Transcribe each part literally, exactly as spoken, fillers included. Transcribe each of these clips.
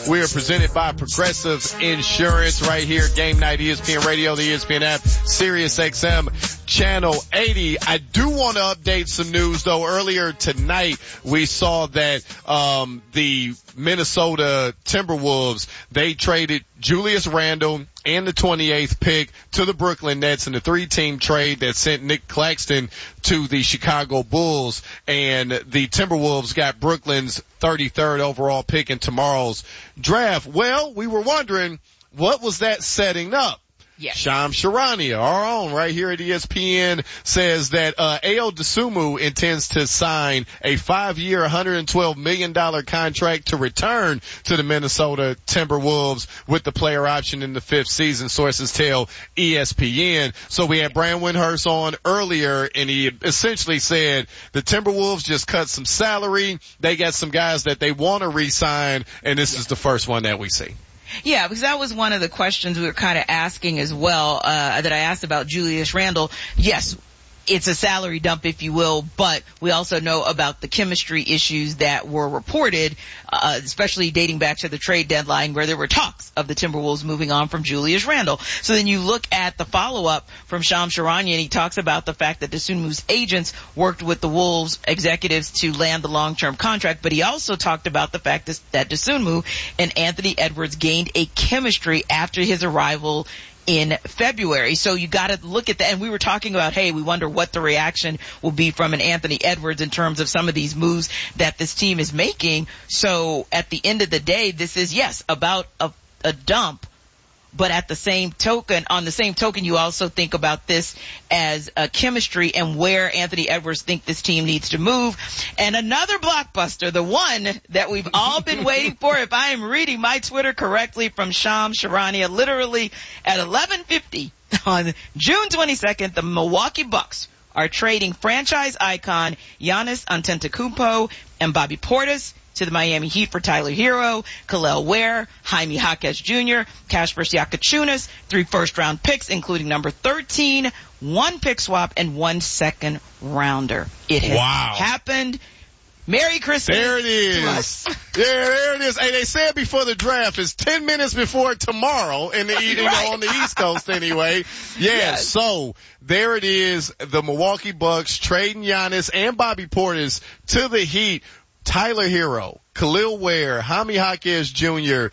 We are presented by Progressive Insurance right here. Game Night, E S P N Radio, the E S P N app, Sirius X M, Channel eighty. I do want to update some news though. Earlier tonight, we saw that, um, the Minnesota Timberwolves, they traded Julius Randle and the twenty-eighth pick to the Brooklyn Nets in a three-team trade that sent Nick Claxton to the Chicago Bulls, and the Timberwolves got Brooklyn's thirty-third overall pick in tomorrow's draft. Well, we were wondering, what was that setting up? Yes. Shams Charania, our own right here at E S P N, says that uh Ayo Dosunmu intends to sign a five-year, one hundred twelve million dollars contract to return to the Minnesota Timberwolves with the player option in the fifth season, sources tell E S P N. So we had Brand Windhurst on earlier, and he essentially said the Timberwolves just cut some salary. They got some guys that they want to re-sign, and this yeah. is the first one that we see. Yeah, because that was one of the questions we were kind of asking as well, uh, that I asked about Julius Randle. Yes, it's a salary dump, if you will, but we also know about the chemistry issues that were reported, uh, especially dating back to the trade deadline where there were talks of the Timberwolves moving on from Julius Randle. So then you look at the follow-up from Shams Charania, and he talks about the fact that Dosunmu's agents worked with the Wolves executives to land the long-term contract, but he also talked about the fact that Dosunmu and Anthony Edwards gained a chemistry after his arrival in February. So you got to look at that. And we were talking about, hey, we wonder what the reaction will be from an Anthony Edwards in terms of some of these moves that this team is making. So at the end of the day, this is, yes, about a, a dump. But at the same token, on the same token, you also think about this as a chemistry and where Anthony Edwards think this team needs to move. And another blockbuster, the one that we've all been waiting for, if I am reading my Twitter correctly, from Shams Charania, literally at eleven fifty on June twenty-second, the Milwaukee Bucks are trading franchise icon Giannis Antetokounmpo and Bobby Portis to the Miami Heat for Tyler Hero, Kel'el Ware, Jaime Jaquez Junior, Kasper Siakatchunas, three first-round picks, including number thirteen, one pick swap, and one second rounder. It has wow. happened. Merry Christmas. There it is. Yeah, there it is. Hey, they said before the draft, it's ten minutes before tomorrow in the evening, right. on the East Coast anyway. Yeah, yes. So there it is. The Milwaukee Bucks trading Giannis and Bobby Portis to the Heat. Tyler Hero, Kel'el Ware, Jaime Jaquez Junior,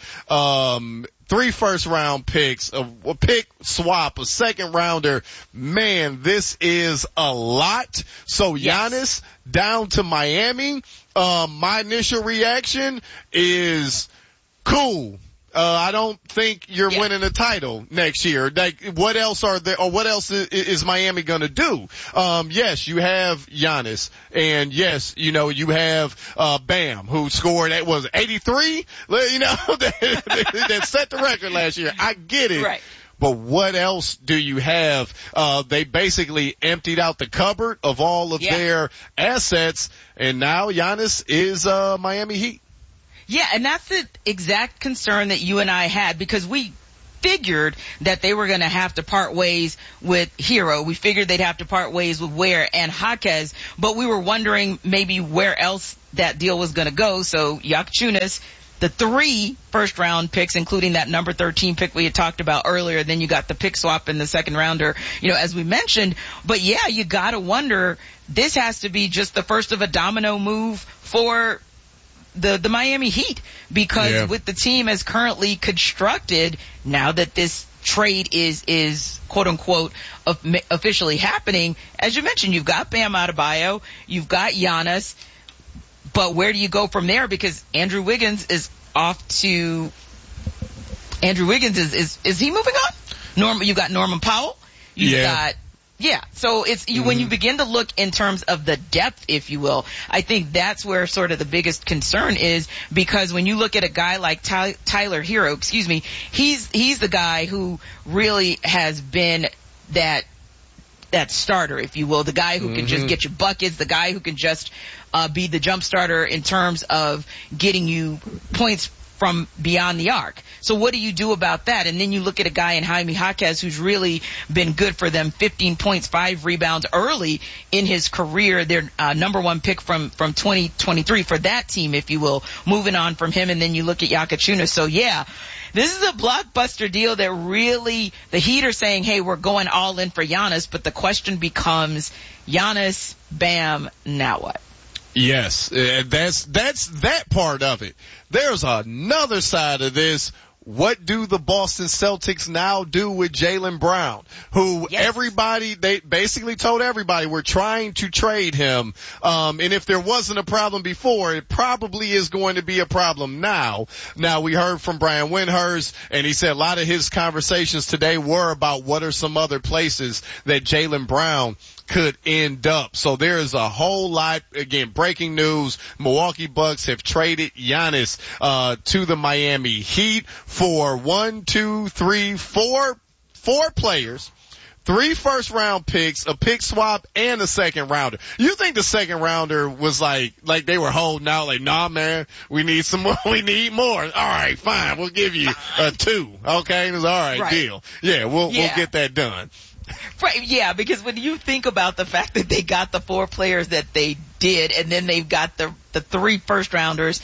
um, three first round picks, a, a pick swap, a second rounder. Man, this is a lot. So Giannis yes. down to Miami. Um, my initial reaction is cool. Uh, I don't think you're yeah. winning a title next year. Like, what else are there, or what else is, is Miami gonna do? Um, yes, you have Giannis, and yes, you know, you have, uh, Bam, who scored, that was eighty-three, you know, that, that set the record last year. I get it. Right. But what else do you have? Uh, they basically emptied out the cupboard of all of yeah. their assets, and now Giannis is, uh, Miami Heat. Yeah, and that's the exact concern that you and I had, because we figured that they were going to have to part ways with Hero. We figured they'd have to part ways with Ware and Jaquez, but we were wondering maybe where else that deal was going to go. So Jaquez, the three first round picks, including that number thirteen pick we had talked about earlier. Then you got the pick swap in the second rounder, you know, as we mentioned. But yeah, you got to wonder, this has to be just the first of a domino move for the the Miami Heat, because yeah. with the team as currently constructed, now that this trade is is quote unquote officially happening, as you mentioned, you've got Bam Adebayo, you've got Giannis, but where do you go from there? Because Andrew Wiggins is off to Andrew Wiggins is is is he moving on? Norm, you got Norman Powell, you've yeah. got Yeah, so it's you, mm-hmm. when you begin to look in terms of the depth, if you will, I think that's where sort of the biggest concern is, because when you look at a guy like Ty, Tyler Hero, excuse me, he's he's the guy who really has been that that starter, if you will, the guy who mm-hmm. can just get you buckets, the guy who can just uh be the jump starter in terms of getting you points from beyond the arc. So what do you do about that? And then you look at a guy in Jaime Jaquez who's really been good for them, fifteen points, five rebounds early in his career. Their uh, number one pick from, from twenty twenty-three for that team, if you will, moving on from him. And then you look at Yakachuna. So yeah, this is a blockbuster deal that really, the Heat are saying, hey, we're going all in for Giannis, but the question becomes, Giannis, Bam, now what? Yes, uh, that's, that's that part of it. There's another side of this. What do the Boston Celtics now do with Jaylen Brown, who yes. everybody, they basically told everybody we're trying to trade him. Um, and if there wasn't a problem before, it probably is going to be a problem now. Now we heard from Brian Windhorst, and he said a lot of his conversations today were about what are some other places that Jaylen Brown could end up. So there is a whole lot, again, breaking news. Milwaukee Bucks have traded Giannis, uh, to the Miami Heat for one, two, three, four, four players, three first round picks, a pick swap, and a second rounder. You think the second rounder was like, like they were holding out, like, nah, man, we need some more, we need more. All right, fine, we'll give you a two. Okay, it was all right, right. deal. Yeah, we'll, yeah. we'll get that done. Right, yeah, because when you think about the fact that they got the four players that they did, and then they've got the the three first rounders,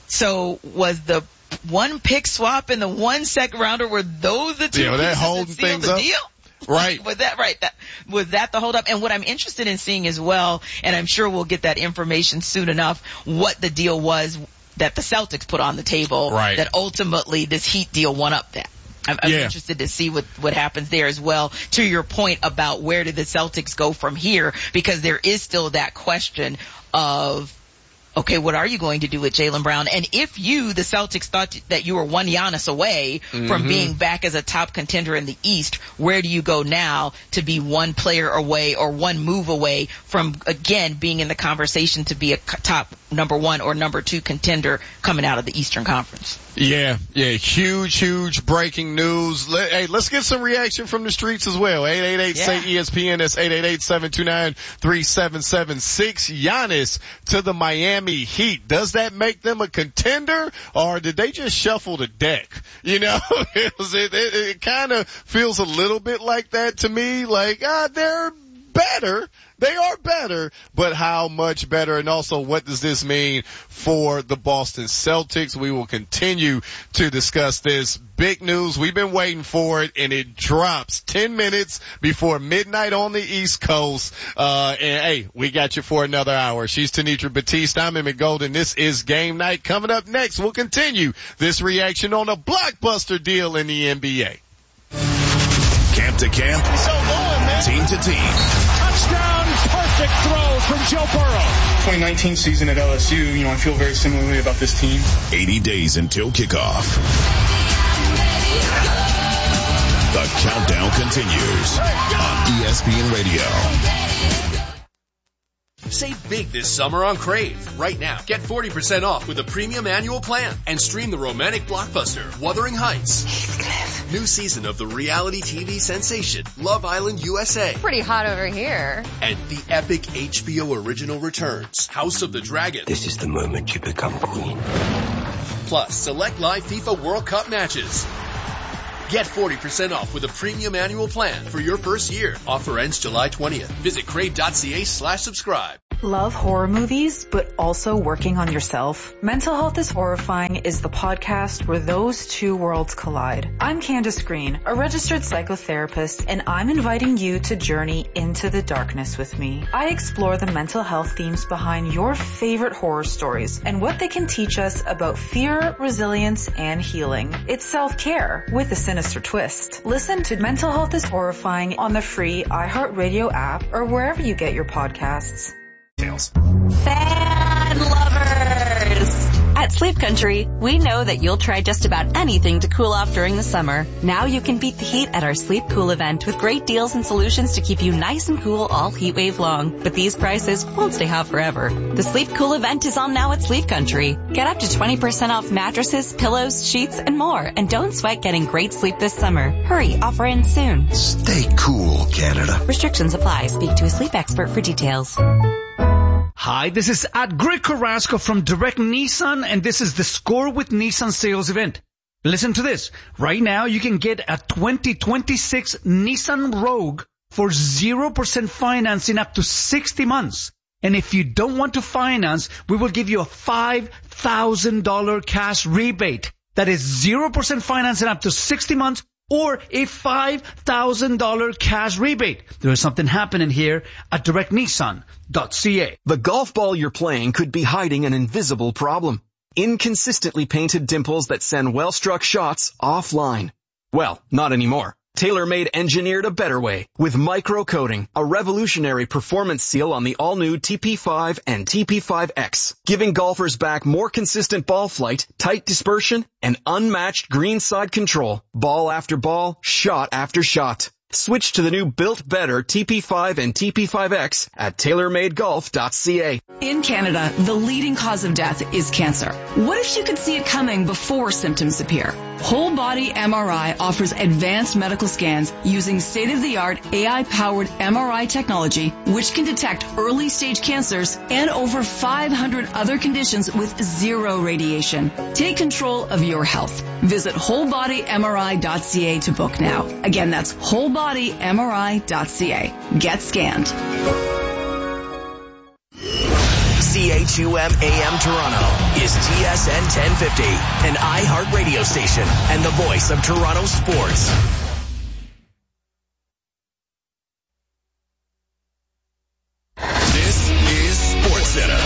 so was the one pick swap and the one second rounder, were those the two yeah, pieces that holding that sealed things the up? deal? Right. Was that right? That was that the hold up? And what I'm interested in seeing as well, and I'm sure we'll get that information soon enough, what the deal was that the Celtics put on the table, right. that ultimately this Heat deal won up that. I'm, I'm yeah. interested to see what, what happens there as well. To your point about where did the Celtics go from here, because there is still that question of, okay, what are you going to do with Jaylen Brown? And if you, the Celtics, thought that you were one Giannis away mm-hmm. from being back as a top contender in the East, where do you go now to be one player away or one move away from, again, being in the conversation to be a top number one or number two contender coming out of the Eastern Conference? Yeah, yeah, huge, huge breaking news. Let, hey, let's get some reaction from the streets as well. eight eight eight, S A Y, E S P N, that's eight eight eight, seven two nine, three seven seven six. Giannis to the Miami Heat. Does that make them a contender, or did they just shuffle the deck? You know, it, was, it, it, it kind of feels a little bit like that to me, like, ah, they're better. They are better, but how much better? And also, what does this mean for the Boston Celtics? We will continue to discuss this. Big news. We've been waiting for it, and it drops ten minutes before midnight on the East Coast. Uh, and hey, we got you for another hour. She's Tenitra Batiste. I'm Emmett Golden. This is Game Night. Coming up next, we'll continue this reaction on a blockbuster deal in the N B A. Camp to camp, so going, man. Team to team. Touchdown, perfect throw from Joe Burrow. twenty nineteen season at L S U, you know, I feel very similarly about this team. eighty days until kickoff. The countdown continues on E S P N Radio. Save big this summer on Crave. Right now, get forty percent off with a premium annual plan and stream the romantic blockbuster Wuthering Heights. Heathcliff. New season of the reality T V sensation Love Island U S A. Pretty hot over here. And the epic H B O original returns House of the Dragon. This is the moment you become queen. Plus, select live FIFA World Cup matches. Get forty percent off with a premium annual plan for your first year. Offer ends July twentieth. Visit crave.ca slash subscribe. Love horror movies, but also working on yourself? Mental Health is Horrifying is the podcast where those two worlds collide. I'm Candace Green, a registered psychotherapist, and I'm inviting you to journey into the darkness with me. I explore the mental health themes behind your favorite horror stories and what they can teach us about fear, resilience, and healing. It's self-care with a sinister twist. Listen to Mental Health is Horrifying on the free iHeartRadio app or wherever you get your podcasts. Fan lovers! At Sleep Country, we know that you'll try just about anything to cool off during the summer. Now you can beat the heat at our Sleep Cool event with great deals and solutions to keep you nice and cool all heat wave long. But these prices won't stay hot forever. The Sleep Cool event is on now at Sleep Country. Get up to twenty percent off mattresses, pillows, sheets, and more. And don't sweat getting great sleep this summer. Hurry, offer ends soon. Stay cool, Canada. Restrictions apply. Speak to a sleep expert for details. Hi, this is at Greg Carrasco from Direct Nissan, and this is the Score with Nissan sales event. Listen to this. Right now, you can get a twenty twenty-six Nissan Rogue for zero percent financing up to sixty months. And if you don't want to finance, we will give you a five thousand dollars cash rebate. That is zero percent financing up to sixty months or a five thousand dollars cash rebate. There is something happening here at direct nissan dot c a. The golf ball you're playing could be hiding an invisible problem. Inconsistently painted dimples that send well-struck shots offline. Well, not anymore. TaylorMade engineered a better way with micro-coating, a revolutionary performance seal on the all-new T P five and T P five X, giving golfers back more consistent ball flight, tight dispersion, and unmatched greenside control, ball after ball, shot after shot. Switch to the new Built Better T P five and T P five X at tailor made golf dot c a. In Canada, the leading cause of death is cancer. What if you could see it coming before symptoms appear? Whole Body M R I offers advanced medical scans using state-of-the-art A I-powered M R I technology, which can detect early-stage cancers and over five hundred other conditions with zero radiation. Take control of your health. Visit whole body m r i dot c a to book now. Again, that's whole body m r i dot c a. Get scanned. C H U M A M Toronto is T S N ten fifty, an iHeart radio station and the voice of Toronto sports. This is SportsCenter.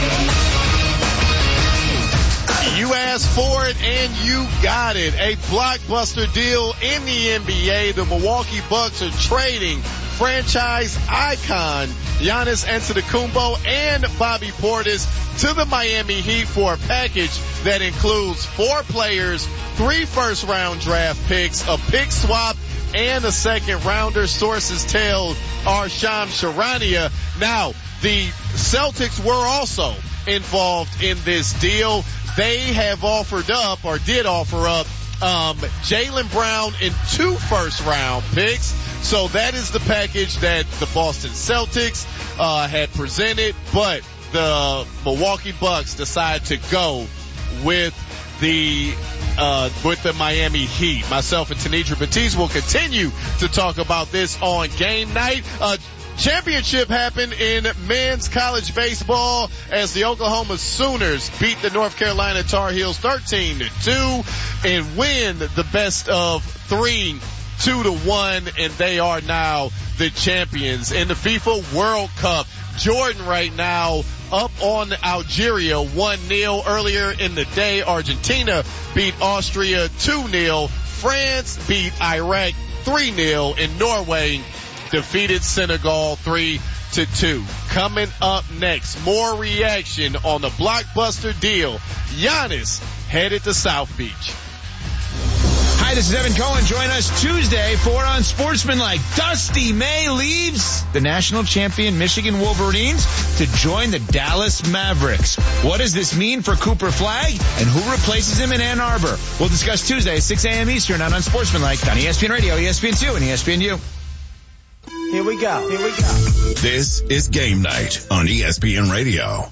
You asked for it and you got it. A blockbuster deal in the N B A. The Milwaukee Bucks are trading franchise icon Giannis Antetokounmpo and Bobby Portis to the Miami Heat for a package that includes four players, three first round draft picks, a pick swap, and a second rounder. Sources tell our Shams Charania. Now, the Celtics were also involved in this deal. They have offered up, or did offer up, um, Jaylen Brown and two first round picks. So that is the package that the Boston Celtics uh, had presented, but the Milwaukee Bucks decide to go with the uh with the Miami Heat. Myself and Tanitra Batiste will continue to talk about this on game night. Uh Championship happened in men's college baseball as the Oklahoma Sooners beat the North Carolina Tar Heels thirteen to two and win the best of three, two to one, and they are now the champions. In the FIFA World Cup, Jordan right now up on Algeria one nil. Earlier in the day, Argentina beat Austria two nil. France beat Iraq three nil, and Norway defeated Senegal three to two. Coming up next, more reaction on the blockbuster deal. Giannis headed to South Beach. Hi, this is Evan Cohen. Join us Tuesday for Unsportsmanlike. Dusty May leaves the national champion Michigan Wolverines to join the Dallas Mavericks. What does this mean for Cooper Flagg, and who replaces him in Ann Arbor? We'll discuss Tuesday at six a.m. Eastern on Unsportsmanlike on E S P N Radio, E S P N two, and E S P N U. Here we go. Here we go. This is Game Night on E S P N Radio.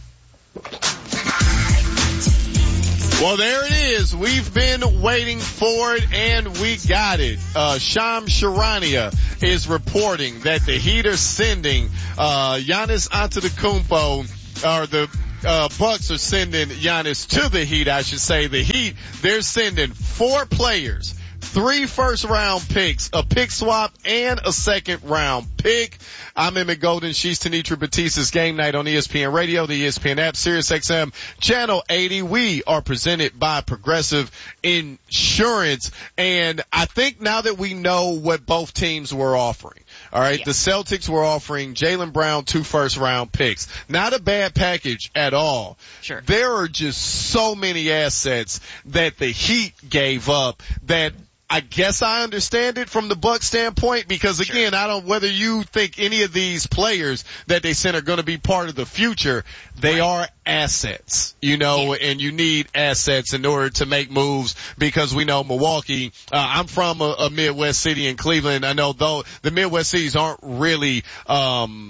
Well, there it is. We've been waiting for it, and we got it. Uh, Shams Charania is reporting that the Heat are sending uh Giannis Antetokounmpo, or the uh Bucks are sending Giannis to the Heat, I should say. The Heat, they're sending four players, three first round picks, a pick swap, and a second round pick. I'm Emmett Golden. She's Tanitra Batista's Game Night on E S P N Radio, the E S P N app, Sirius X M, Channel eighty. We are presented by Progressive Insurance. And I think now that we know what both teams were offering, all right, yeah. The Celtics were offering Jaylen Brown two first round picks. Not a bad package at all. Sure. There are just so many assets that the Heat gave up that I guess I understand it from the Bucks standpoint, because again, sure. I don't, whether you think any of these players that they sent are going to be part of the future, they right. are assets, you know, yeah. and you need assets in order to make moves, because we know Milwaukee, uh, I'm from a, a Midwest city in Cleveland. I know though the Midwest cities aren't really, um,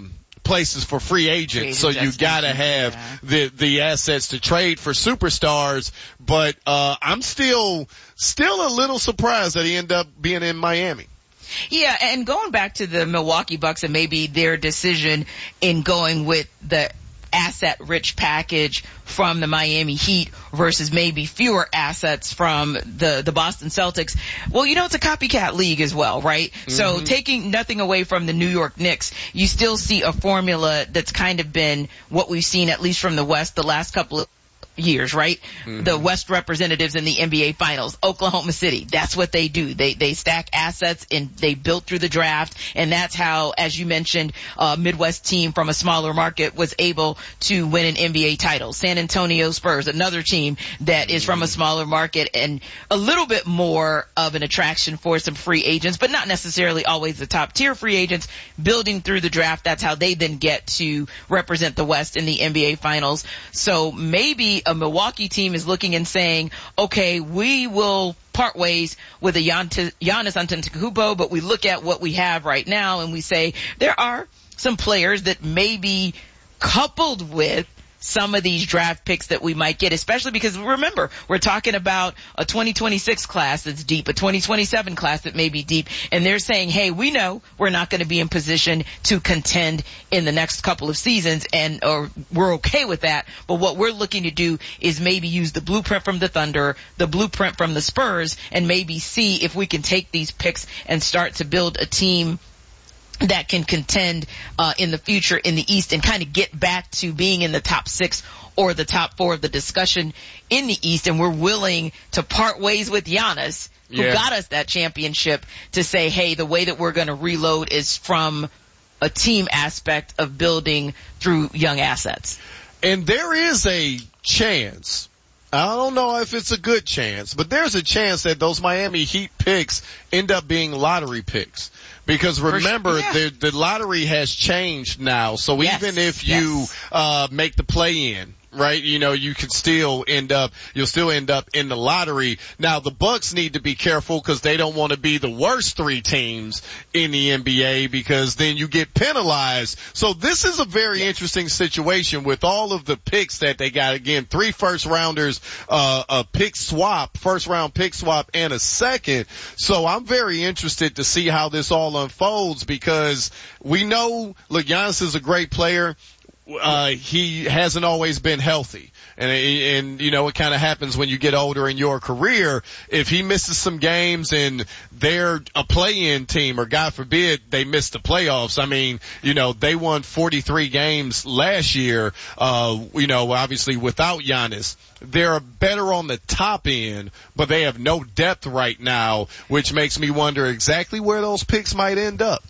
places for free agents. So you gotta have yeah. the, the assets to trade for superstars. But, uh, I'm still, still a little surprised that he ended up being in Miami. Yeah, and going back to the Milwaukee Bucks and maybe their decision in going with the asset-rich package from the Miami Heat versus maybe fewer assets from the, the Boston Celtics. Well, you know, it's a copycat league as well, right? Mm-hmm. So taking nothing away from the New York Knicks, you still see a formula that's kind of been what we've seen, at least from the West, the last couple of years, right? Mm-hmm. The West representatives in the N B A Finals, Oklahoma City, that's what they do. They they stack assets and they built through the draft, and that's how, as you mentioned, a Midwest team from a smaller market was able to win an N B A title. San Antonio Spurs, another team that is from a smaller market and a little bit more of an attraction for some free agents, but not necessarily always the top tier free agents, building through the draft. That's how they then get to represent the West in the N B A Finals. So maybe a Milwaukee team is looking and saying, okay, we will part ways with a Giannis Antetokounmpo, but we look at what we have right now and we say there are some players that may be coupled with some of these draft picks that we might get, especially because remember, we're talking about a twenty twenty-six class that's deep, a twenty twenty-seven class that may be deep, and they're saying, hey, we know we're not going to be in position to contend in the next couple of seasons, and or we're okay with that, but what we're looking to do is maybe use the blueprint from the Thunder, the blueprint from the Spurs, and maybe see if we can take these picks and start to build a team that can contend uh in the future in the East and kind of get back to being in the top six or the top four of the discussion in the East. And we're willing to part ways with Giannis, who yeah. got us that championship, to say, hey, the way that we're going to reload is from a team aspect of building through young assets. And there is a chance, I don't know if it's a good chance, but there's a chance that those Miami Heat picks end up being lottery picks. Because remember, yeah. the, the lottery has changed now. So yes. even if you, yes. uh, make the play-in, right, you know, you could still end up, you'll still end up in the lottery. Now, the Bucks need to be careful because they don't want to be the worst three teams in the N B A, because then you get penalized. So this is a very yes. interesting situation with all of the picks that they got. Again, three first rounders, uh, a pick swap, first round pick swap, and a second. So I'm very interested to see how this all unfolds, because we know, look, Giannis is a great player. Uh, he hasn't always been healthy. And, and, you know, it kind of happens when you get older in your career. If he misses some games and they're a play-in team, or God forbid they miss the playoffs, I mean, you know, they won forty-three games last year, uh, you know, obviously without Giannis. They're better on the top end, but they have no depth right now, which makes me wonder exactly where those picks might end up.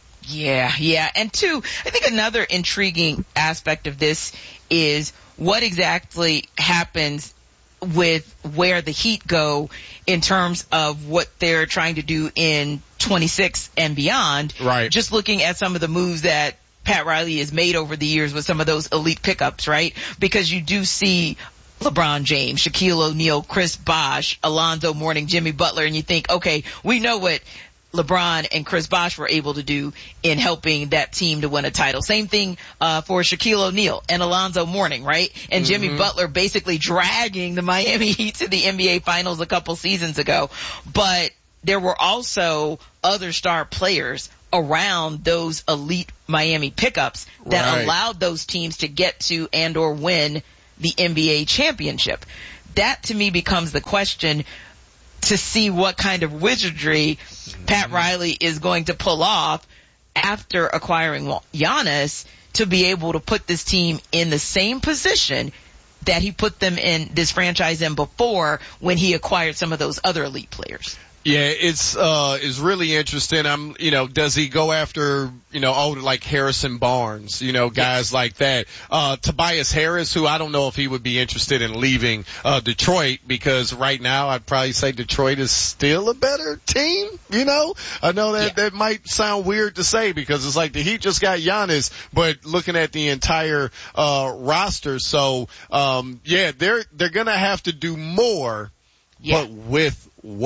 Yeah, yeah. And two, I think another intriguing aspect of this is what exactly happens with where the Heat go in terms of what they're trying to do in twenty-six and beyond. Right. Just looking at some of the moves that Pat Riley has made over the years with some of those elite pickups, right? Because you do see LeBron James, Shaquille O'Neal, Chris Bosh, Alonzo Mourning, Jimmy Butler, and you think, okay, we know what LeBron and Chris Bosh were able to do in helping that team to win a title. Same thing uh for Shaquille O'Neal and Alonzo Mourning, right? And mm-hmm. Jimmy Butler basically dragging the Miami Heat to the N B A Finals a couple seasons ago. But there were also other star players around those elite Miami pickups that right. allowed those teams to get to and or win the N B A championship. That to me becomes the question, to see what kind of wizardry Pat Riley is going to pull off after acquiring Giannis to be able to put this team in the same position that he put them in, this franchise in, before, when he acquired some of those other elite players. Yeah, it's, uh, it's really interesting. I'm, you know, does he go after, you know, older, like Harrison Barnes, you know, guys yeah. like that. Uh, Tobias Harris, who I don't know if he would be interested in leaving, uh, Detroit, because right now I'd probably say Detroit is still a better team, you know? I know that, yeah. that might sound weird to say, because it's like the Heat just got Giannis, but looking at the entire, uh, roster. So, um, yeah, they're, they're gonna have to do more, yeah. but with what?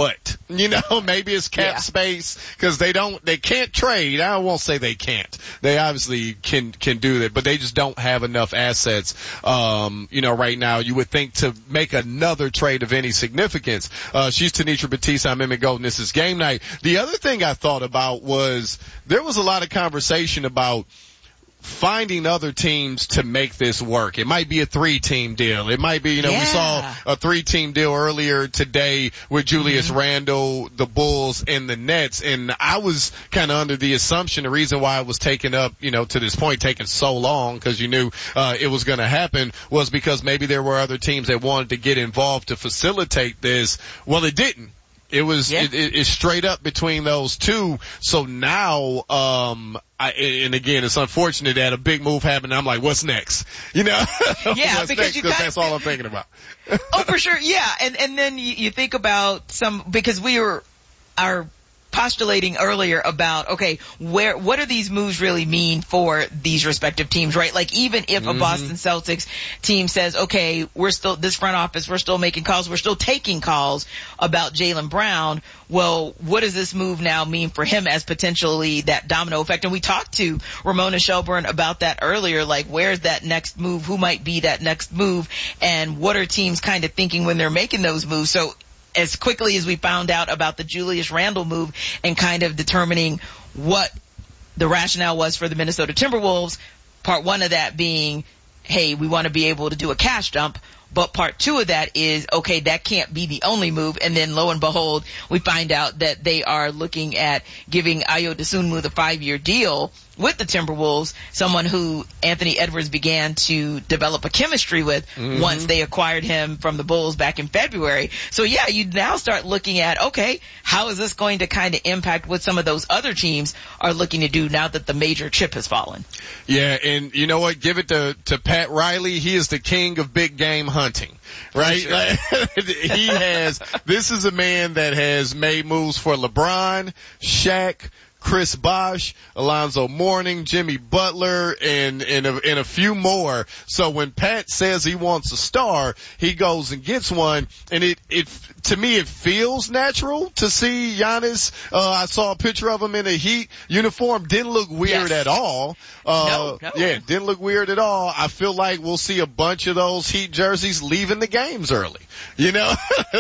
You know, maybe it's cap yeah. space because they don't, they can't trade. I won't say they can't. They obviously can, can do that, but they just don't have enough assets, um, you know, right now. You would think to make another trade of any significance. Uh, she's Tenitra Batiste. I'm Emmett Golden. This is Game Night. The other thing I thought about was there was a lot of conversation about finding other teams to make this work. It might be a three-team deal. It might be, you know, yeah. we saw a three-team deal earlier today with Julius mm-hmm. Randle, the Bulls, and the Nets. And I was kind of under the assumption, the reason why it was taken up, you know, to this point, taking so long, because you knew uh it was going to happen, was because maybe there were other teams that wanted to get involved to facilitate this. Well, it didn't. It was, yeah. it, it, it's straight up between those two. So now, um, I, and again, it's unfortunate that a big move happened. I'm like, what's next? You know? Yeah, what's because next? you Cause got, that's all I'm thinking about. Oh, for sure. Yeah. And, and then you, you think about some, because we were, our, postulating earlier about, okay, where, what do these moves really mean for these respective teams, right? Like even if a mm-hmm. Boston Celtics team says, okay, we're still, this front office, we're still making calls, we're still taking calls about Jaylen Brown. Well, what does this move now mean for him as potentially that domino effect? And we talked to Ramona Shelburne about that earlier, like where's that next move? Who might be that next move? And what are teams kind of thinking when they're making those moves? So as quickly as we found out about the Julius Randle move and kind of determining what the rationale was for the Minnesota Timberwolves, part one of that being, hey, we want to be able to do a cash dump. But part two of that is, okay, that can't be the only move. And then lo and behold, we find out that they are looking at giving Ayo Dosunmu the five-year deal with the Timberwolves, someone who Anthony Edwards began to develop a chemistry with mm-hmm. once they acquired him from the Bulls back in February. So yeah, you now start looking at, okay, how is this going to kind of impact what some of those other teams are looking to do now that the major chip has fallen? Yeah, and you know what? Give it to, to Pat Riley. He is the king of big game hunting, right? Sure. Like, he has, this is a man that has made moves for LeBron, Shaq, Chris Bosh, Alonzo Mourning, Jimmy Butler, and, and, a, and a few more. So when Pat says he wants a star, he goes and gets one. And it, it, to me, it feels natural to see Giannis. Uh, I saw a picture of him in a Heat uniform. Didn't look weird yes. at all. Uh, no, no. yeah, didn't look weird at all. I feel like we'll see a bunch of those Heat jerseys leaving the games early, you know,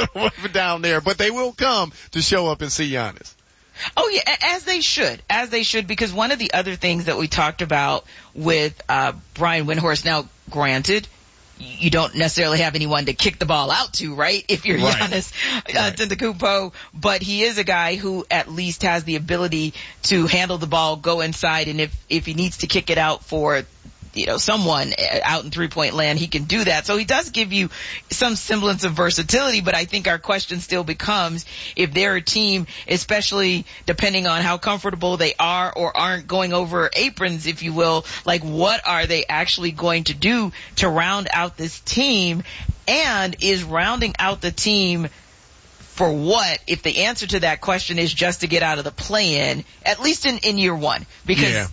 down there. But they will come to show up and see Giannis. Oh yeah, as they should, as they should, because one of the other things that we talked about with, uh, Brian Windhorst, now granted, you don't necessarily have anyone to kick the ball out to, right? If you're right. Giannis uh, right. Antetokounmpo, but he is a guy who at least has the ability to handle the ball, go inside, and if, if he needs to kick it out for, you know, someone out in three-point land, he can do that. So he does give you some semblance of versatility, but I think our question still becomes, if they're a team, especially depending on how comfortable they are or aren't going over aprons, if you will, like what are they actually going to do to round out this team? And is rounding out the team for what, if the answer to that question is just to get out of the play-in, at least in, in year one? Because yeah.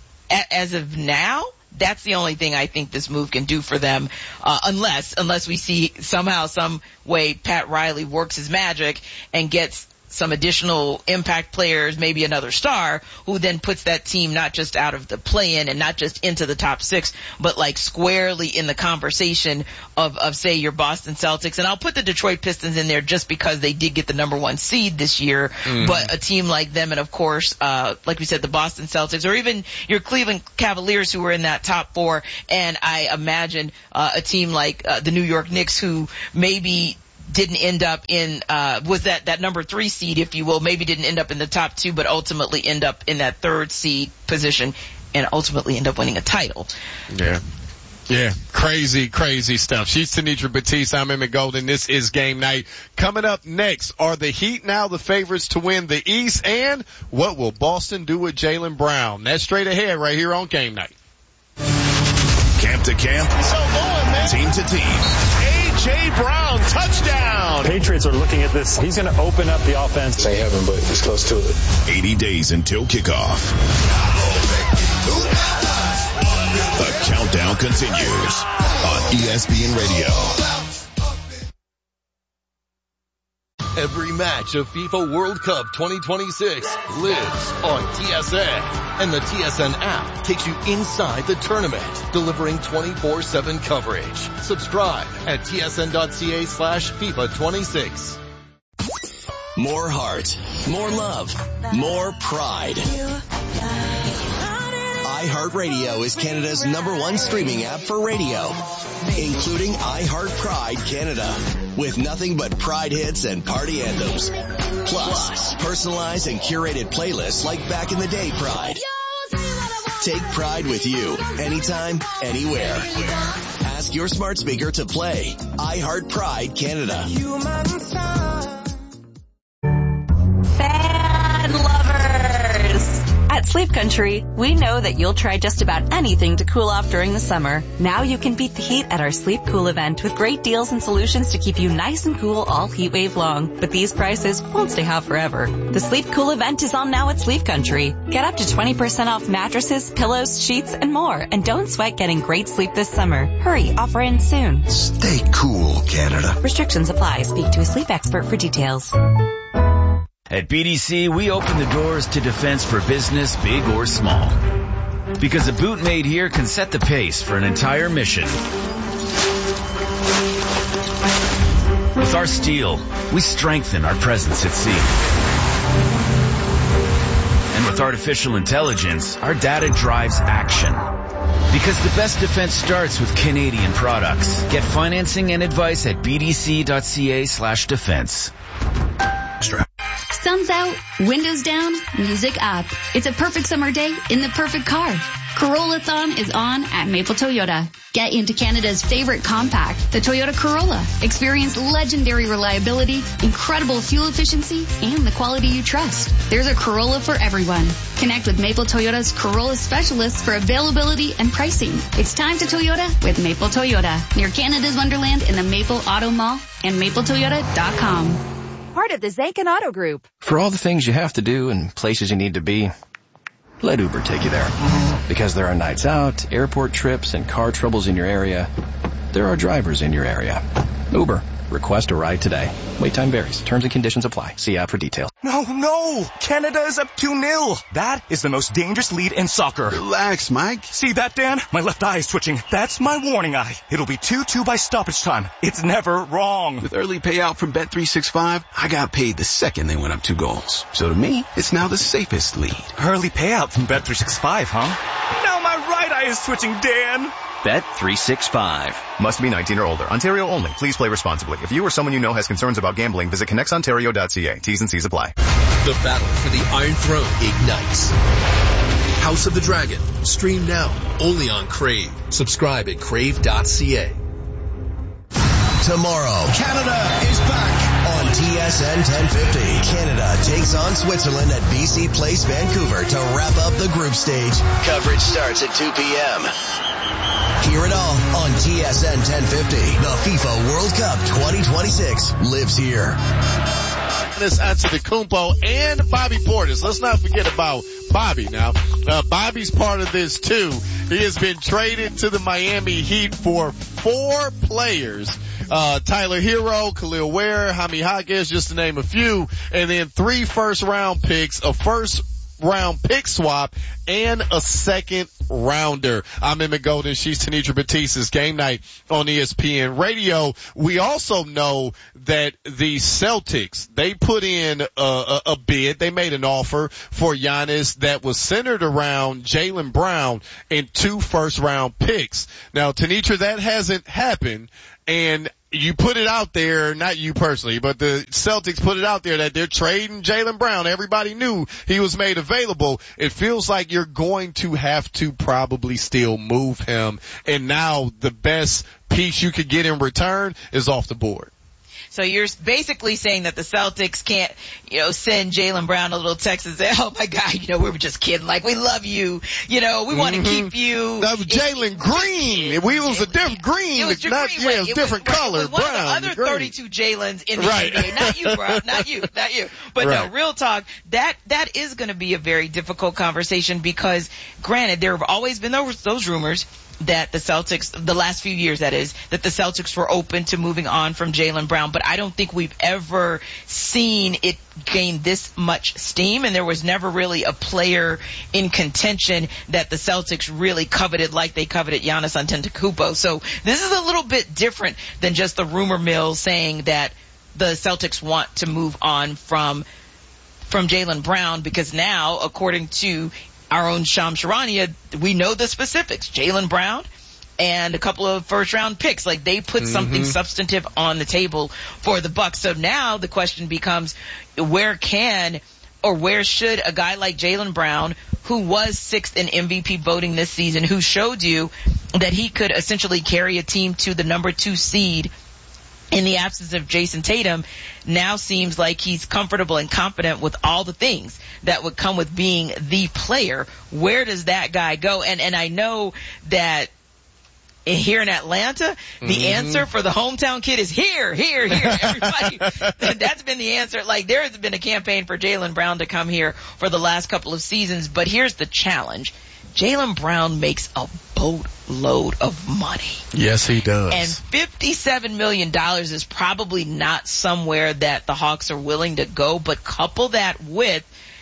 a, as of now, that's the only thing I think this move can do for them, uh, unless, unless we see somehow, some way Pat Riley works his magic and gets some additional impact players, maybe another star, who then puts that team not just out of the play-in and not just into the top six, but like squarely in the conversation of, of say your Boston Celtics. And I'll put the Detroit Pistons in there just because they did get the number one seed this year, mm. but a team like them and of course, uh, like we said, the Boston Celtics, or even your Cleveland Cavaliers who were in that top four. And I imagine, uh, a team like, uh, the New York Knicks who maybe didn't end up in, uh, was that, that number three seed, if you will, maybe didn't end up in the top two, but ultimately end up in that third seed position and ultimately end up winning a title. Yeah. Yeah. Crazy, crazy stuff. She's Tenitra Batiste. I'm Emmett Golden. This is Game Night. Coming up next, are the Heat now the favorites to win the East? And what will Boston do with Jaylen Brown? That's straight ahead right here on Game Night. Camp to camp. So going, man. Team to team. A J. Brown, touchdown. Patriots are looking at this. He's going to open up the offense. Ain't heaven, but it's close to it. eighty days until kickoff. The countdown continues on E S P N Radio. Every match of FIFA World Cup twenty twenty-six lives on T S N. And the T S N app takes you inside the tournament, delivering twenty-four seven coverage. Subscribe at tsn.ca slash FIFA 26. More heart, more love, more pride. iHeartRadio is Canada's number one streaming app for radio, including iHeart Pride Canada, with nothing but Pride hits and party anthems. Plus, personalized and curated playlists like back in the day Pride. Take Pride with you, anytime, anywhere. Ask your smart speaker to play iHeart Pride Canada. Fan lovers! At Sleep Country, we know that you'll try just about anything to cool off during the summer. Now you can beat the heat at our Sleep Cool event with great deals and solutions to keep you nice and cool all heat wave long. But these prices won't stay hot forever. The Sleep Cool event is on now at Sleep Country. Get up to twenty percent off mattresses, pillows, sheets, and more. And don't sweat getting great sleep this summer. Hurry, offer ends soon. Stay cool, Canada. Restrictions apply. Speak to a sleep expert for details. At B D C, we open the doors to defense for business, big or small. Because a boot made here can set the pace for an entire mission. With our steel, we strengthen our presence at sea. And with artificial intelligence, our data drives action. Because the best defense starts with Canadian products. Get financing and advice at bdc.ca slash defense. Sun's out, windows down, music up. It's a perfect summer day in the perfect car. Corolla-thon is on at Maple Toyota. Get into Canada's favorite compact, the Toyota Corolla. Experience legendary reliability, incredible fuel efficiency, and the quality you trust. There's a Corolla for everyone. Connect with Maple Toyota's Corolla specialists for availability and pricing. It's time to Toyota with Maple Toyota. Near Canada's Wonderland in the Maple Auto Mall and maple toyota dot com. Part of the Zankin Auto Group. For all the things you have to do and places you need to be, let Uber take you there. Because there are nights out, airport trips, and car troubles in your area. There are drivers in your area. Uber. Request a ride today. Wait time varies. Terms and conditions apply. See app for details. No, no! Canada is up two nil. That is the most dangerous lead in soccer. Relax, Mike. See that, Dan? My left eye is twitching. That's my warning eye. It'll be two two by stoppage time. It's never wrong. With early payout from Bet three sixty-five, I got paid the second they went up two goals. So to me, it's now the safest lead. Early payout from Bet three sixty-five, huh? Now my right eye is twitching, Dan. Bet three sixty-five. Must be nineteen or older. Ontario only. Please play responsibly. If you or someone you know has concerns about gambling, visit connects ontario dot c a. T's and C's apply. The battle for the Iron Throne ignites. House of the Dragon. Stream now. Only on Crave. Subscribe at crave dot c a. Tomorrow, Canada is back on T S N ten fifty. Canada takes on Switzerland at B C Place, Vancouver to wrap up the group stage. Coverage starts at two p.m. Hear it all on T S N ten fifty. The FIFA World Cup twenty twenty-six lives here. Giannis Antetokounmpo and Bobby Portis. Let's not forget about Bobby now. Uh, Bobby's part of this too. He has been traded to the Miami Heat for four players. Uh, Tyler Hero, Khalil Ware, Jaime Jaquez, just to name a few, and then three first round picks, a first round pick swap, and a second rounder. I'm Emmett Golden. She's Tenitra Batista's Game Night on E S P N Radio. We also know that the Celtics, they put in a, a, a bid. They made an offer for Giannis that was centered around Jaylen Brown and two first round picks. Now, Tenitra, that hasn't happened, and you put it out there, not you personally, but the Celtics put it out there that they're trading Jaylen Brown. Everybody knew he was made available. It feels like you're going to have to probably still move him. And now the best piece you could get in return is off the board. So you're basically saying that the Celtics can't, you know, send Jaylen Brown a little text and say, oh my God, you know, we were just kidding. Like, we love you. You know, we want to mm-hmm. keep you. That was Jalen Green. It, it was a different green. It was not, green. Yeah, it was it different was, color. It was brown. One of the other green. thirty-two Jaylens in the right. N B A. Not you, bro. Not you. Not you. But right. no, real talk, that, that is going to be a very difficult conversation because, granted, there have always been those, those rumors. that the Celtics, the last few years that is, that the Celtics were open to moving on from Jaylen Brown, but I don't think we've ever seen it gain this much steam, and there was never really a player in contention that the Celtics really coveted like they coveted Giannis Antetokounmpo. So this is a little bit different than just the rumor mill saying that the Celtics want to move on from from Jaylen Brown, because now, according to our own Shams Charania, we know the specifics. Jaylen Brown and a couple of first-round picks. Like, they put mm-hmm. something substantive on the table for the Bucks. So now the question becomes, where can or where should a guy like Jaylen Brown, who was sixth in M V P voting this season, who showed you that he could essentially carry a team to the number two seed in the absence of Jason Tatum, now seems like he's comfortable and confident with all the things that would come with being the player. Where does that guy go? And and I know that here in Atlanta, the mm-hmm. answer for the hometown kid is here, here, here. Everybody, that's been the answer. Like, there has been a campaign for Jaylen Brown to come here for the last couple of seasons, but here's the challenge. Jaylen Brown makes a boatload of money. Yes, he does. And fifty-seven million dollars is probably not somewhere that the Hawks are willing to go, but couple that with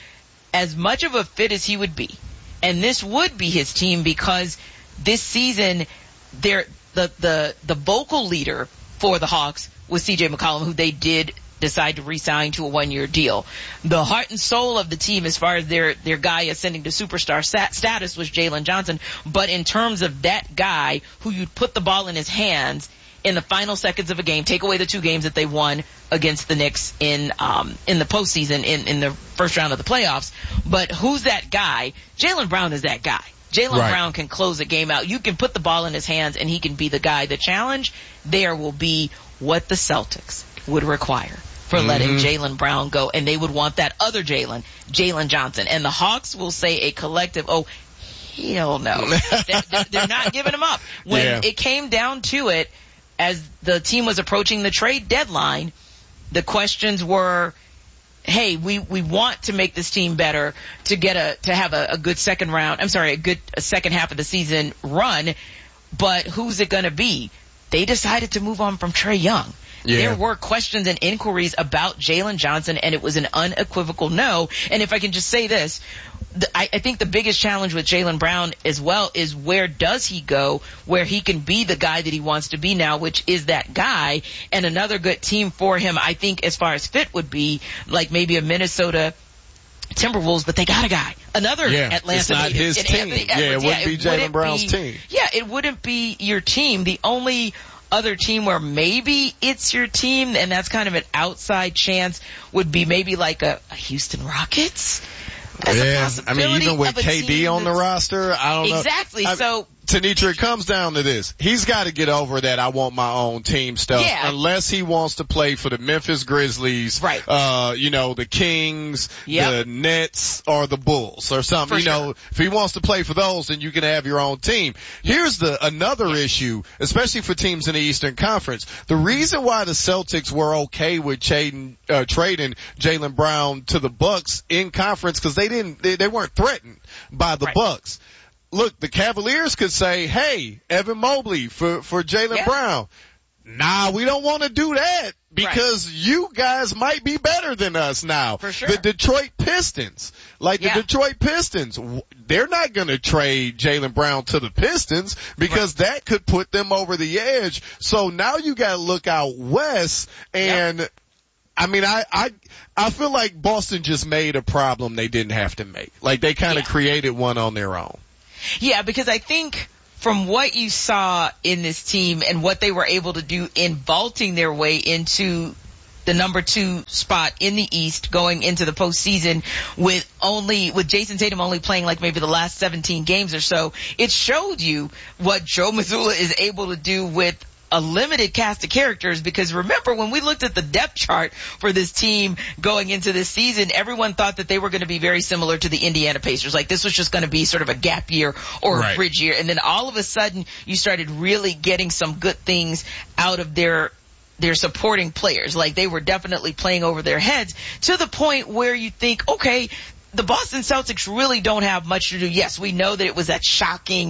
as much of a fit as he would be. And this would be his team, because this season, they're, the, the, the vocal leader for the Hawks was C J McCollum, who they did decide to re-sign to a one-year deal. The heart and soul of the team, as far as their their guy ascending to superstar stat- status, was Jalen Johnson. But in terms of that guy who you'd put the ball in his hands in the final seconds of a game, take away the two games that they won against the Knicks in um in the postseason, in in the first round of the playoffs. But who's that guy? Jaylen Brown is that guy. Jaylen right. Brown can close a game out. You can put the ball in his hands and he can be the guy. The challenge there will be what the Celtics would require for mm-hmm. letting Jaylen Brown go, and they would want that other Jalen, Jalen Johnson. And the Hawks will say a collective, oh, hell no. they're, they're not giving him up. When yeah. it came down to it, as the team was approaching the trade deadline, the questions were, hey, we, we want to make this team better, to get a, to have a, a good second round, I'm sorry, a good a second half of the season run, but who's it gonna be? They decided to move on from Trae Young. Yeah. There were questions and inquiries about Jalen Johnson, and it was an unequivocal no. And if I can just say this, the, I, I think the biggest challenge with Jaylen Brown as well is, where does he go where he can be the guy that he wants to be now, which is that guy. And another good team for him, I think, as far as fit, would be like maybe a Minnesota Timberwolves, but they got a guy. Another yeah, Atlanta. It's not his team. Yeah, it wouldn't yeah, be Jaylen Brown's be, team. Yeah, it wouldn't be your team. The only other team where maybe it's your team, and that's kind of an outside chance, would be maybe like a, a Houston Rockets. As yeah, I mean, even with K D on the roster, I don't know. Exactly. I, so, Tanitra, it comes down to this. He's got to get over that I want my own team stuff. Yeah. Unless he wants to play for the Memphis Grizzlies, right. uh, you know, the Kings, yep. the Nets, or the Bulls, or something. For you sure. know, if he wants to play for those, then you can have your own team. Here's the another yeah. issue, especially for teams in the Eastern Conference. The reason why the Celtics were okay with trading, uh, trading Jaylen Brown to the Bucks in conference, because they didn't, they, they weren't threatened by the right. Bucks. Look, the Cavaliers could say, hey, Evan Mobley for, for Jaylen yeah. Brown. Nah, we don't want to do that, because right. you guys might be better than us now. For sure. The Detroit Pistons, like yeah. the Detroit Pistons, they're not going to trade Jaylen Brown to the Pistons, because right. that could put them over the edge. So now you got to look out west, and yep. I mean, I, I, I feel like Boston just made a problem they didn't have to make. Like, they kind of yeah. created one on their own. Yeah, because I think from what you saw in this team and what they were able to do in vaulting their way into the number two spot in the East going into the postseason with only, with Jason Tatum only playing like maybe the last seventeen games or so, it showed you what Joe Mazzulla is able to do with a limited cast of characters. Because remember, when we looked at the depth chart for this team going into this season, everyone thought that they were going to be very similar to the Indiana Pacers. Like, this was just going to be sort of a gap year or right. a bridge year. And then all of a sudden you started really getting some good things out of their their supporting players. Like, they were definitely playing over their heads, to the point where you think, okay, the Boston Celtics really don't have much to do. Yes, we know that it was that shocking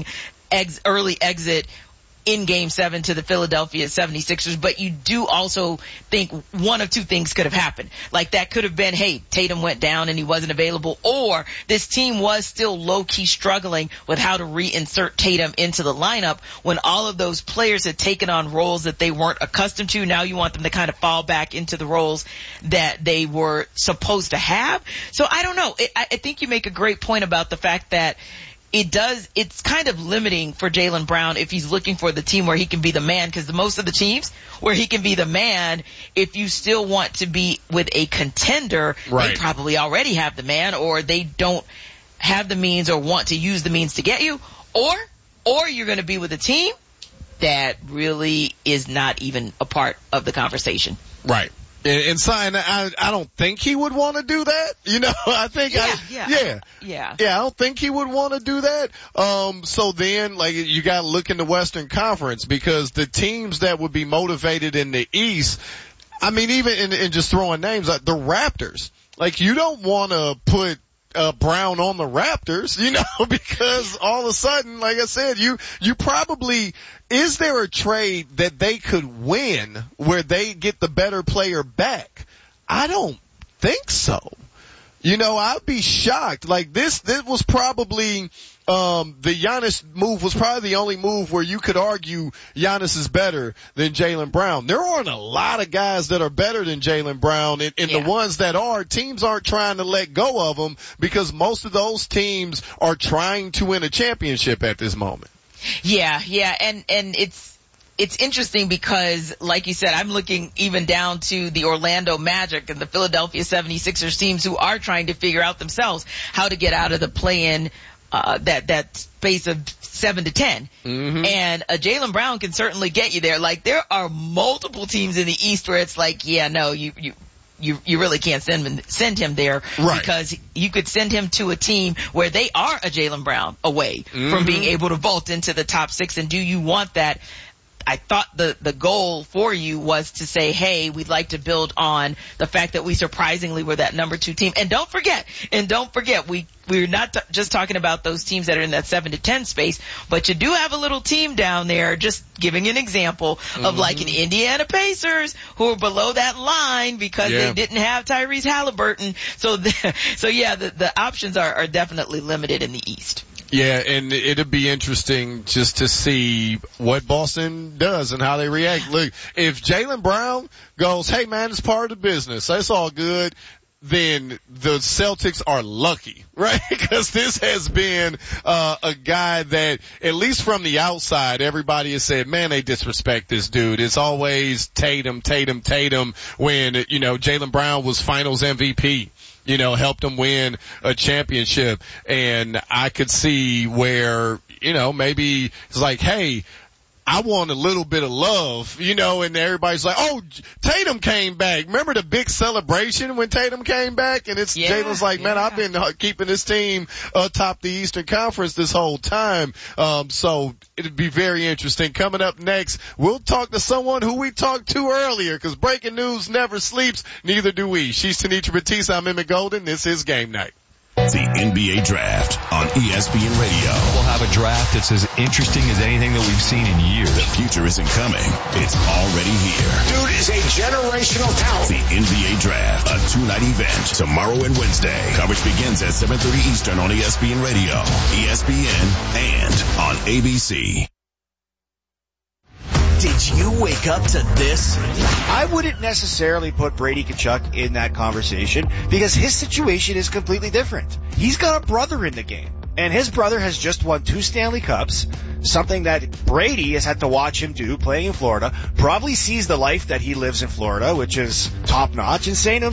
ex- early exit in game seven to the Philadelphia seventy-sixers, but you do also think one of two things could have happened. Like that could have been, hey, Tatum went down and he wasn't available, or this team was still low-key struggling with how to reinsert Tatum into the lineup when all of those players had taken on roles that they weren't accustomed to. Now you want them to kind of fall back into the roles that they were supposed to have. So I don't know. It, I, I think you make a great point about the fact that It does, it's kind of limiting for Jaylen Brown if he's looking for the team where he can be the man, because most of the teams where he can be the man, if you still want to be with a contender, right, they probably already have the man, or they don't have the means or want to use the means to get you, or, or you're going to be with a team that really is not even a part of the conversation. Right. And sign, I, I don't think he would want to do that. You know, I think, yeah, I, yeah, yeah, yeah, yeah, I don't think he would want to do that. Um, so then, like, you got to look in the Western Conference, because the teams that would be motivated in the East, I mean, even in, in just throwing names, like the Raptors, like, you don't want to put Uh, Brown on the Raptors, you know, because all of a sudden, like I said, you, you probably, is there a trade that they could win where they get the better player back? I don't think so. You know, I'd be shocked. Like this, this was probably, um, the Giannis move was probably the only move where you could argue Giannis is better than Jaylen Brown. There aren't a lot of guys that are better than Jaylen Brown, and, and yeah. the ones that are, teams aren't trying to let go of them, because most of those teams are trying to win a championship at this moment. Yeah, yeah, and, and it's, It's interesting because, like you said, I'm looking even down to the Orlando Magic and the Philadelphia seventy-sixers teams who are trying to figure out themselves how to get out of the play-in, uh, that, that space of seven to ten. Mm-hmm. And a Jaylen Brown can certainly get you there. Like, there are multiple teams in the East where it's like, yeah, no, you, you, you, you really can't send him, send him there, right, because you could send him to a team where they are a Jaylen Brown away mm-hmm. from being able to vault into the top six. And do you want that? I thought the, the goal for you was to say, hey, we'd like to build on the fact that we surprisingly were that number two team. And don't forget, and don't forget, we, we're not t- just talking about those teams that are in that seven to ten space, but you do have a little team down there, just giving an example mm-hmm. of like an Indiana Pacers who are below that line because yeah. they didn't have Tyrese Halliburton. So, the, so yeah, the, the options are, are definitely limited in the East. Yeah, and it'll be interesting just to see what Boston does and how they react. Look, if Jaylen Brown goes, hey man, it's part of the business, that's all good, then the Celtics are lucky, right? Because this has been uh, a guy that, at least from the outside, everybody has said, man, they disrespect this dude. It's always Tatum, Tatum, Tatum, when, you know, Jaylen Brown was finals M V P. You know, helped them win a championship. And I could see where, you know, maybe it's like, hey, I want a little bit of love, you know, and everybody's like, oh, Tatum came back. Remember the big celebration when Tatum came back? And it's, yeah, Jalen's like, man, yeah. I've been keeping this team atop the Eastern Conference this whole time. Um, so it'd be very interesting. Coming up next, we'll talk to someone who we talked to earlier, because breaking news never sleeps. Neither do we. She's Tenitra Batista. I'm Emmett Golden. This is Game Night. The N B A Draft on E S P N Radio. We'll have a draft that's as interesting as anything that we've seen in years. The future isn't coming. It's already here. Dude is a generational talent. The N B A Draft, a two-night event, tomorrow and Wednesday. Coverage begins at seven thirty Eastern on E S P N Radio, E S P N, and on A B C. Did you wake up to this? I wouldn't necessarily put Brady Tkachuk in that conversation because his situation is completely different. He's got a brother in the game, and his brother has just won two Stanley Cups, something that Brady has had to watch him do playing in Florida, probably sees the life that he lives in Florida, which is top-notch, and saying to himself,